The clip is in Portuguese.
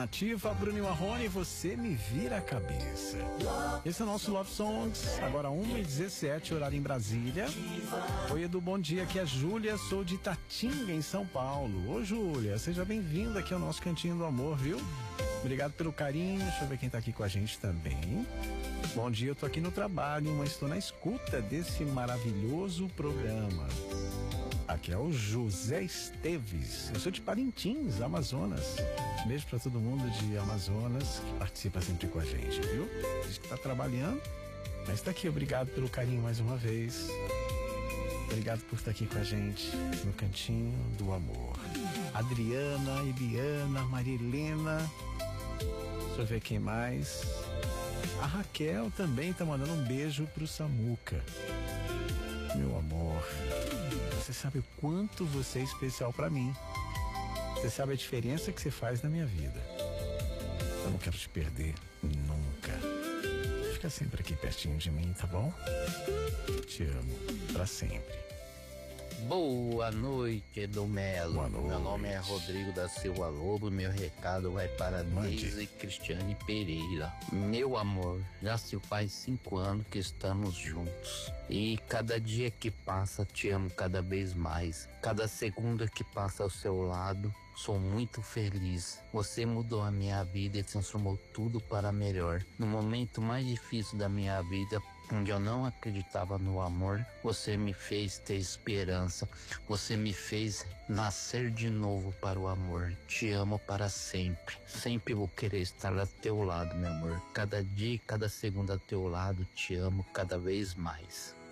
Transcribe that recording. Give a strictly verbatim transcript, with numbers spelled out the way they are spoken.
Nativa, Bruno e Marrone, você me vira a cabeça. Esse é o nosso Love Songs, agora uma e dezessete, horário em Brasília. Oi, Edu, bom dia, aqui é a Júlia, sou de Itatinga, em São Paulo. Ô, Júlia, seja bem-vinda aqui ao nosso Cantinho do Amor, viu? Obrigado pelo carinho, deixa eu ver quem tá aqui com a gente também. Bom dia, eu tô aqui no trabalho, mas estou na escuta desse maravilhoso programa. Aqui é o José Esteves, eu sou de Parintins, Amazonas. Beijo pra todo mundo de Amazonas que participa sempre com a gente, viu? Diz que tá trabalhando, mas tá aqui, obrigado pelo carinho mais uma vez. Obrigado por estar aqui com a gente no Cantinho do Amor. Adriana, Eliana, Maria Helena, deixa eu ver quem mais. A Raquel também tá mandando um beijo pro Samuca. Meu amor, você sabe o quanto você é especial pra mim. Você sabe a diferença que você faz na minha vida. Eu não quero te perder nunca. Fica sempre aqui pertinho de mim, tá bom? Te amo pra sempre. Boa noite, Edu Melo. Boa noite. Meu nome é Rodrigo da Silva Lobo. Meu recado vai para Deise Cristiane Pereira. Meu amor, já se faz cinco anos que estamos juntos. E cada dia que passa, te amo cada vez mais. Cada segunda que passa ao seu lado, sou muito feliz. Você mudou a minha vida e transformou tudo para melhor. No momento mais difícil da minha vida, onde eu não acreditava no amor, você me fez ter esperança. Você me fez nascer de novo para o amor. Te amo para sempre. Sempre vou querer estar ao teu lado, meu amor. Cada dia e cada segundo ao teu lado, te amo cada vez mais.